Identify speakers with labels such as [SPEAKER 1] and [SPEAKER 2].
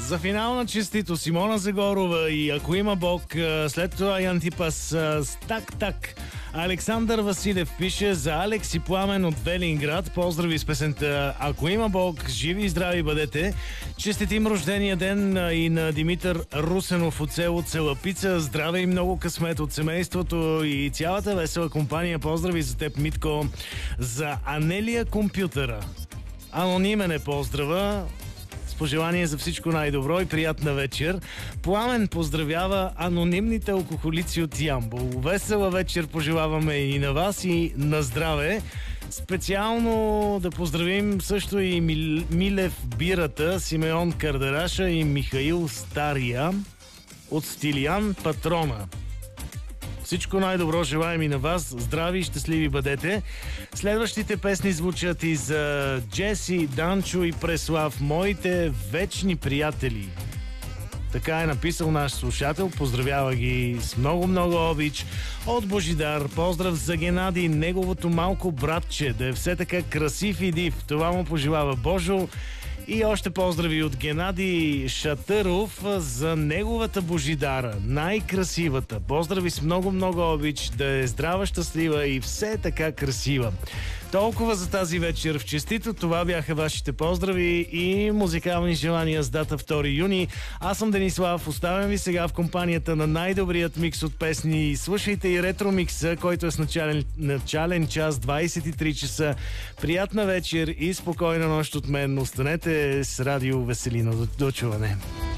[SPEAKER 1] За финал на честито Симона Загорова и Ако има Бог, след това и Антипас с Так-так. Александър Василев пише: за Алекс и Пламен от Велинград. Поздрави с песента Ако има Бог, живи и здрави бъдете. Честитим рождения ден и на Димитър Русенов от село Целапица. Здраве и много късмет от семейството и цялата весела компания. Поздрави за теб, Митко. За Анелия Компютъра. Анонимен е поздрава. Пожелание за всичко най-добро и приятна вечер. Пламен поздравява анонимните алкохолици от Ямбол. Весела вечер пожелаваме и на вас, и на здраве. Специално да поздравим също и Милев Бирата, Симеон Кардараша и Михаил Стария от Стилиян Патрона. Всичко най-добро желаем и на вас. Здрави и щастливи бъдете. Следващите песни звучат и за Джеси, Данчо и Преслав, моите вечни приятели. Така е написал наш слушател. Поздравява ги с много-много обич от Божидар. Поздрав за Геннадий, неговото малко братче, да е все така красив и див. Това му пожелава Божо. И още поздрави от Геннадий Шатъров за неговата Божидара, най-красивата. Поздрави с много-много обич, да е здрава, щастлива и все така красива. Толкова за тази вечер в Честито. Това бяха вашите поздрави и музикални желания с дата 2 юни. Аз съм Денислав. Оставям ви сега в компанията на най-добрият микс от песни. Слушайте и ретро микса, който е с начален час, 23 часа. Приятна вечер и спокойна нощ от мен. Останете с радио Веселина. До чуване.